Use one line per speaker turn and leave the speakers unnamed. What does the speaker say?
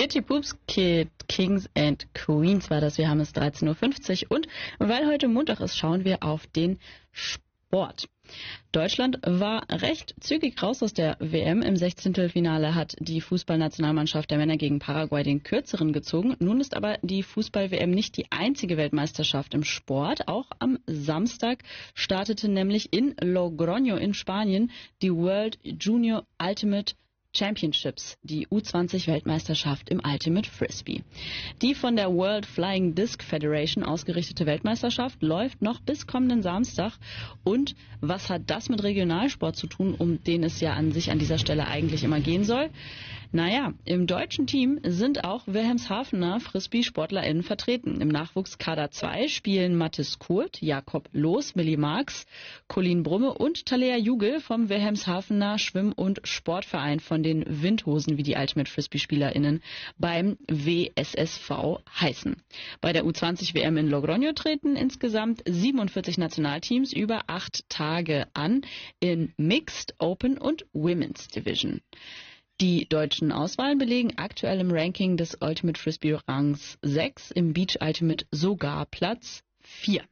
Itchy Poops Kid Kings and Queens war das. Wir haben es 13:50 Uhr und weil heute Montag ist, schauen wir auf den Sport. Deutschland war recht zügig raus aus der WM. Im 16. Finale hat die Fußballnationalmannschaft der Männer gegen Paraguay den kürzeren gezogen. Nun ist aber die Fußball-WM nicht die einzige Weltmeisterschaft im Sport. Auch am Samstag startete nämlich in Logroño in Spanien die World Junior Ultimate Championships, die U20-Weltmeisterschaft im Ultimate Frisbee. Die von der World Flying Disc Federation ausgerichtete Weltmeisterschaft läuft noch bis kommenden Samstag. Und was hat das mit Regionalsport zu tun, um den es ja an sich an dieser Stelle eigentlich immer gehen soll? Naja, im deutschen Team sind auch Wilhelmshavener Frisbee-SportlerInnen vertreten. Im Nachwuchskader 2 spielen Mathis Kurt, Jakob Loos, Millie Marx, Colin Brumme und Talea Jugel vom Wilhelmshavener Schwimm- und Sportverein von den Windhosen, wie die Ultimate Frisbee-SpielerInnen beim WSSV heißen. Bei der U20-WM in Logroño treten insgesamt 47 Nationalteams über 8 Tage an in Mixed, Open und Women's Division. Die deutschen Auswahlen belegen aktuell im Ranking des Ultimate Frisbee Rangs 6, im Beach Ultimate sogar Platz 4.